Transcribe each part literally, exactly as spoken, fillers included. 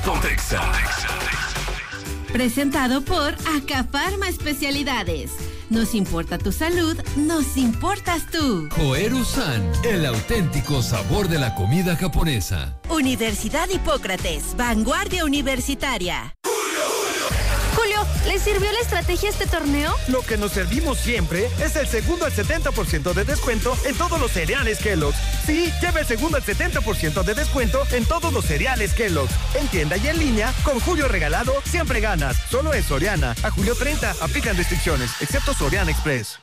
Pontexa. Presentado por Acafarma Especialidades. Nos importa tu salud, nos importas tú. Koeru-san, el auténtico sabor de la comida japonesa. Universidad Hipócrates, vanguardia universitaria. Julio, ¿les sirvió la estrategia este torneo? Lo que nos servimos siempre es el segundo al setenta por ciento de descuento en todos los cereales Kellogg's. Sí, lleva el segundo al setenta por ciento de descuento en todos los cereales Kellogg's. En tienda y en línea, con Julio regalado, siempre ganas. Solo en Soriana. A julio treinta, aplican restricciones, excepto Soriana Express.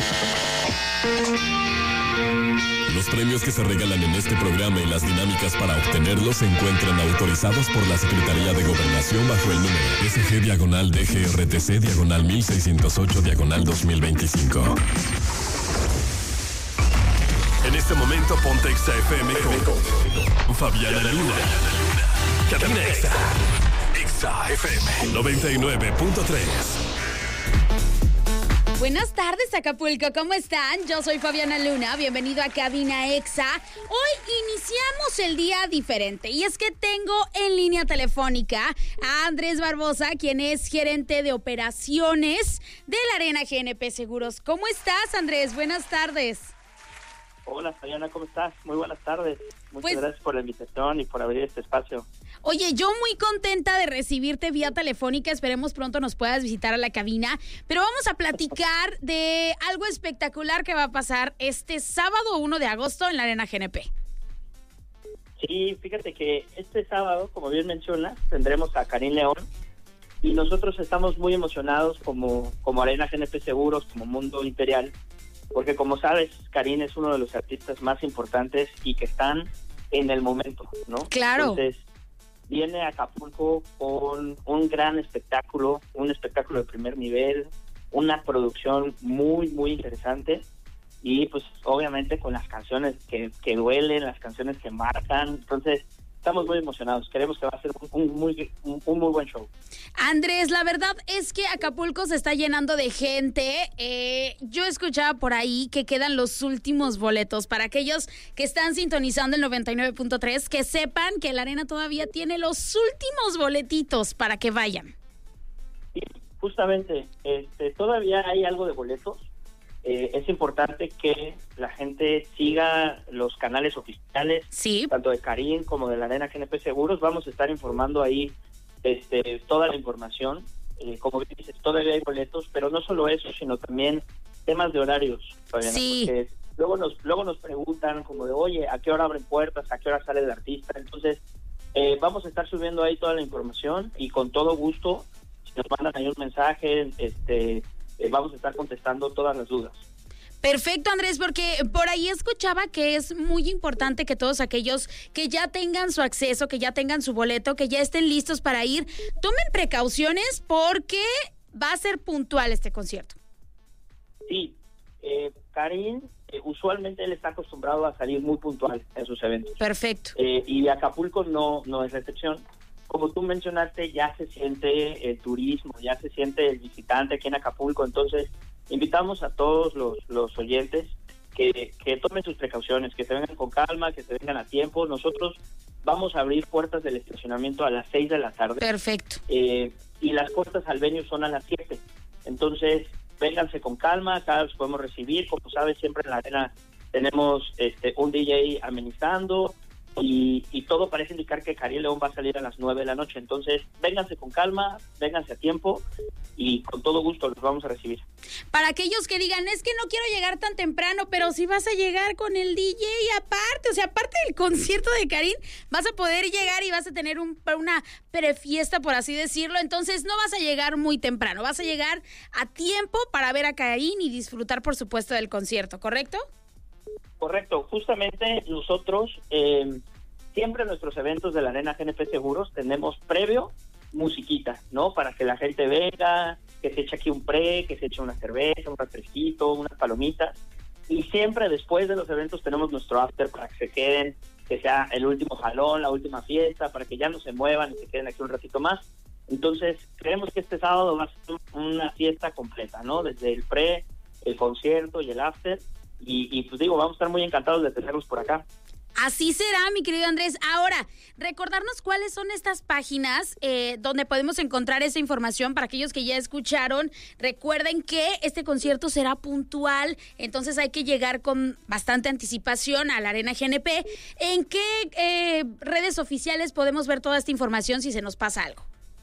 Los premios que se regalan en este programa y las dinámicas para obtenerlos se encuentran autorizados por la Secretaría de Gobernación bajo el número S G diagonal D G R T C diagonal mil seiscientos ocho diagonal dos mil veinticinco. En este momento ponte Exa F M con Fabiana Luna. Cabina Exa. Exa F M noventa y nueve punto tres. Buenas tardes, Acapulco, ¿cómo están? Yo soy Fabiana Luna, bienvenido a Cabina Exa. Hoy iniciamos el día diferente y es que tengo en línea telefónica a Andrés Barbosa, quien es gerente de operaciones de la Arena G N P Seguros. ¿Cómo estás, Andrés? Buenas tardes. Hola, Fabiana, ¿cómo estás? Muy buenas tardes. Muchas pues, gracias por la invitación y por abrir este espacio. Oye, yo muy contenta de recibirte vía telefónica. Esperemos pronto nos puedas visitar a la cabina. Pero vamos a platicar de algo espectacular que va a pasar este sábado uno de agosto en la Arena G N P. Sí, fíjate que este sábado, como bien mencionas, tendremos a Karim León. Y nosotros estamos muy emocionados como, como Arena G N P Seguros, como Mundo Imperial. Porque como sabes, Karim es uno de los artistas más importantes y que están en el momento, ¿no? Claro. Entonces, viene a Acapulco con un gran espectáculo, un espectáculo de primer nivel, una producción muy, muy interesante y pues obviamente con las canciones que, que duelen, las canciones que marcan. Entonces, estamos muy emocionados. Queremos que va a ser un, un, muy, un, un muy buen show. Andrés, la verdad es que Acapulco se está llenando de gente. Eh, yo escuchaba por ahí que quedan los últimos boletos. Para aquellos que están sintonizando el noventa y nueve punto tres, que sepan que la Arena todavía tiene los últimos boletitos para que vayan. Sí, justamente, este, todavía hay algo de boletos. Eh, es importante que la gente siga los canales oficiales, sí, tanto de Karim como de la Arena G N P Seguros. Vamos a estar informando ahí este, toda la información. Eh, como dices, todavía hay boletos, pero no solo eso, sino también temas de horarios, Fabiana, sí. Porque luego nos, luego nos preguntan como de, oye, ¿a qué hora abren puertas? ¿A qué hora sale el artista? Entonces, eh, vamos a estar subiendo ahí toda la información y con todo gusto, si nos mandan ahí un mensaje, este... Eh, vamos a estar contestando todas las dudas. Perfecto, Andrés, porque por ahí escuchaba que es muy importante que todos aquellos que ya tengan su acceso, que ya tengan su boleto, que ya estén listos para ir, tomen precauciones porque va a ser puntual este concierto. Sí, eh, Karim, eh, usualmente él está acostumbrado a salir muy puntual en sus eventos. Perfecto. Eh, y Acapulco no, no es la excepción. Como tú mencionaste, ya se siente el turismo, ya se siente el visitante aquí en Acapulco, entonces invitamos a todos los, los oyentes que, que tomen sus precauciones, que se vengan con calma, que se vengan a tiempo. Nosotros vamos a abrir puertas del estacionamiento a las seis de la tarde. Perfecto. Eh, y las puertas al venue son a las siete. Entonces, vénganse con calma, acá los podemos recibir. Como sabes, siempre en la arena tenemos este, un D J amenizando. Y, y todo parece indicar que Karim León va a salir a las nueve de la noche. Entonces, vénganse con calma, vénganse a tiempo y con todo gusto los vamos a recibir. Para aquellos que digan, es que no quiero llegar tan temprano, pero si vas a llegar con el D J aparte, o sea, aparte del concierto de Karim, vas a poder llegar y vas a tener un, una prefiesta, por así decirlo. Entonces, no vas a llegar muy temprano, vas a llegar a tiempo para ver a Karim y disfrutar, por supuesto, del concierto, ¿correcto? Correcto, justamente nosotros eh, siempre en nuestros eventos de la Arena G N P Seguros tenemos previo musiquita, ¿no? Para que la gente venga, que se eche aquí un pre, que se eche una cerveza, un refresquito, unas palomitas. Y siempre después de los eventos tenemos nuestro after para que se queden, que sea el último jalón, la última fiesta, para que ya no se muevan y se queden aquí un ratito más. Entonces, creemos que este sábado va a ser una fiesta completa, ¿no? Desde el pre, el concierto y el after. Y, y pues digo, vamos a estar muy encantados de tenerlos por acá. Así será, mi querido Andrés. Ahora, recordarnos cuáles son estas páginas eh, donde podemos encontrar esa información para aquellos que ya escucharon. Recuerden que este concierto será puntual, entonces hay que llegar con bastante anticipación a la Arena G N P. ¿En qué eh, redes oficiales podemos ver toda esta información si se nos pasa algo?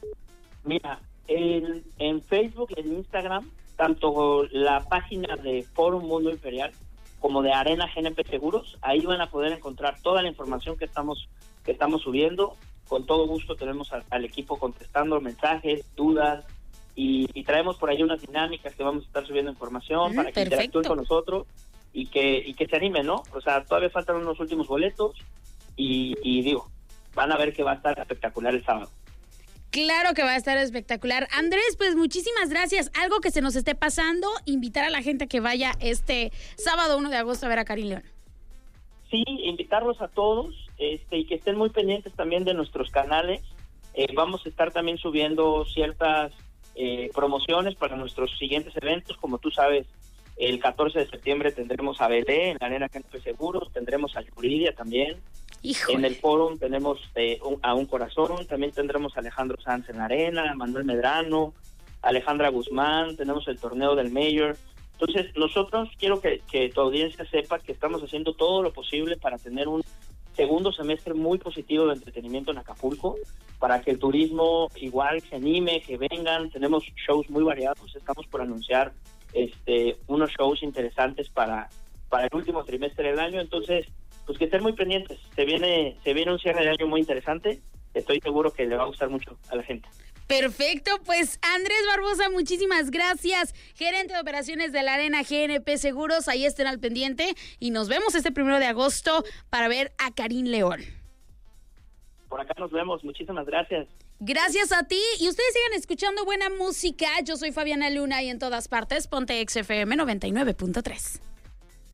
Mira, en, en Facebook, en Instagram, tanto la página de Forum Mundo Imperial como de Arena G N P Seguros, ahí van a poder encontrar toda la información que estamos que estamos subiendo. Con todo gusto tenemos a, al equipo contestando mensajes, dudas, y, y traemos por ahí unas dinámicas que vamos a estar subiendo información mm, para que perfecto. interactúen con nosotros y que y que se animen, ¿no? O sea, todavía faltan unos últimos boletos y, y digo, van a ver que va a estar espectacular el sábado. Claro que va a estar espectacular. Andrés, pues muchísimas gracias. Algo que se nos esté pasando, invitar a la gente a que vaya este sábado uno de agosto a ver a Karin León. Sí, invitarlos a todos este, y que estén muy pendientes también de nuestros canales. Eh, vamos a estar también subiendo ciertas eh, promociones para nuestros siguientes eventos. Como tú sabes, el catorce de septiembre tendremos a Belé en la Arena G N P Seguros, tendremos a Yuridia también. Híjole. En el Forum tenemos eh, un, a Un Corazón, también tendremos a Alejandro Sanz en la Arena, Manuel Medrano, Alejandra Guzmán, tenemos el torneo del Mayor. Entonces, nosotros quiero que, que tu audiencia sepa que estamos haciendo todo lo posible para tener un segundo semestre muy positivo de entretenimiento en Acapulco, para que el turismo igual se anime, que vengan. Tenemos shows muy variados, estamos por anunciar este unos shows interesantes para, para el último trimestre del año, entonces pues que estén muy pendientes. Se viene se viene un cierre de año muy interesante. Estoy seguro que le va a gustar mucho a la gente. Perfecto, pues Andrés Barbosa, muchísimas gracias. Gerente de operaciones de la Arena G N P Seguros, ahí estén al pendiente y nos vemos este primero de agosto para ver a Karin León. Por acá nos vemos, muchísimas gracias. Gracias a ti y ustedes sigan escuchando buena música. Yo soy Fabiana Luna y en todas partes Ponte X F M noventa y nueve punto tres.